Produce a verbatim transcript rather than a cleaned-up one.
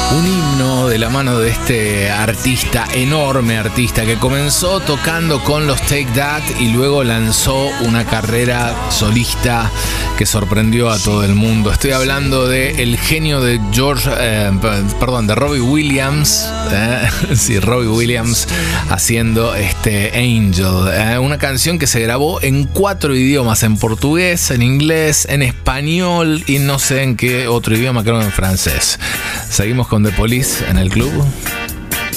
Un himno de la mano de este artista, enorme artista, que comenzó tocando con los Take That y luego lanzó una carrera solista que sorprendió a todo el mundo. Estoy hablando de el genio de George, eh, perdón, de Robbie Williams, eh, sí, Robbie Williams haciendo este Angel, eh, una canción que se grabó en cuatro idiomas, en portugués, en inglés, en español y no sé en qué otro idioma, creo que en francés. Seguimos con The Police en el club.